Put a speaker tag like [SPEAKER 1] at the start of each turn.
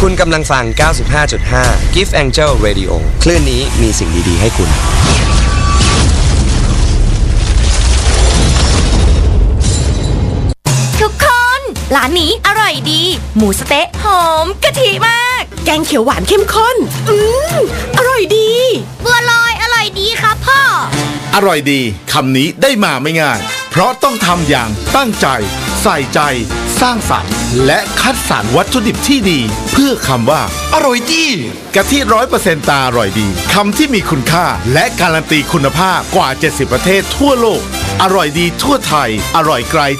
[SPEAKER 1] คุณกำลังฟัง 95.5 Gift Angel Radio คลื่นนี้มีสิ่งดีๆให้คุณ
[SPEAKER 2] ทุกคนร้านนี้อร่อยดีหมูสะเต๊ะหอมกะทิมาก
[SPEAKER 3] แกงเขียวหวานเข้มข้นอร่อยดี
[SPEAKER 2] บัวลอยอร่อยดีครับพ่อ
[SPEAKER 4] อร่อยดีคำนี้ได้มาไม่ง่ายเพราะต้องทำอย่างตั้งใจใส่ใจสร้างสรรค์และคัดสรรวัตถุดิบที่ดีเพื่อคำว่าอร่อยดีกะทิ 100% ตาอร่อยดีคำที่มีคุณค่าและการันตีคุณภาพกว่า70ประเทศทั่วโลกอร่อยดีทั่วไทยอร่อยไกล